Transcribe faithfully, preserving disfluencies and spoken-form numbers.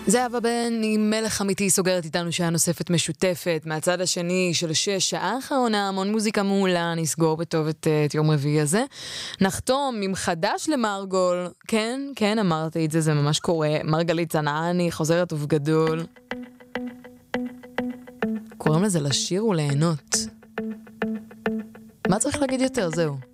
זהבה בן עם מלך אמיתי סוגרת איתנו שעה נוספת משותפת מהצד השני של שש, שעה האחרונה, המון מוזיקה מעולה, נסגור בטוב את, את יום רביעי הזה. נחתום עם חדש למרגול, כן, כן, אמרתי את זה, זה ממש קורה, מרגלית צנעני, חוזרת ובגדול. קוראים לזה לשיר וליהנות. מה צריך להגיד יותר? זהו.